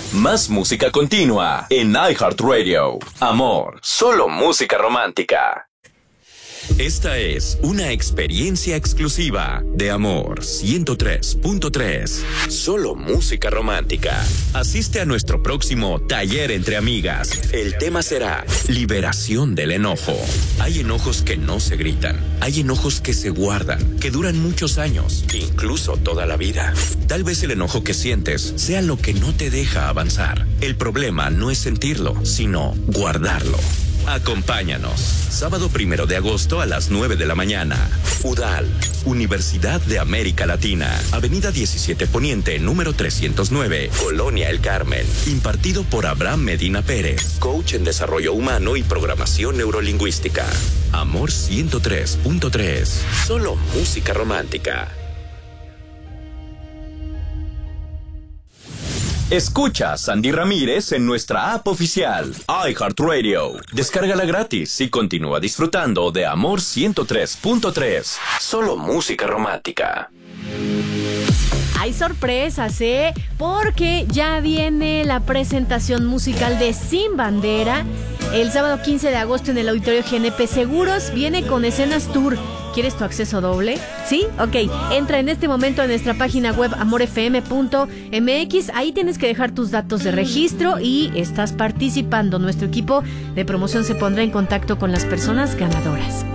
Más música continua en iHeartRadio. Amor, solo música romántica. Esta es una experiencia exclusiva de Amor 103.3. Solo música romántica. Asiste a nuestro próximo taller entre amigas. El tema será liberación del enojo. Hay enojos que no se gritan. Hay enojos que se guardan, que duran muchos años, incluso toda la vida. Tal vez el enojo que sientes sea lo que no te deja avanzar. El problema no es sentirlo, sino guardarlo. Acompáñanos. Sábado 1 de agosto a las 9 de la mañana. UDAL, Universidad de América Latina. Avenida 17 Poniente, número 309, Colonia El Carmen. Impartido por Abraham Medina Pérez, coach en desarrollo humano y programación neurolingüística. Amor 103.3. Solo música romántica. Escucha a Sandy Ramírez en nuestra app oficial, iHeartRadio. Descárgala gratis y continúa disfrutando de Amor 103.3. Solo música romántica. Hay sorpresas, porque ya viene la presentación musical de Sin Bandera. El sábado 15 de agosto en el Auditorio GNP Seguros. Viene con escenas tour. ¿Quieres tu acceso doble? ¿Sí? Ok. Entra en este momento a nuestra página web amorfm.mx. Ahí tienes que dejar tus datos de registro y estás participando. Nuestro equipo de promoción se pondrá en contacto con las personas ganadoras.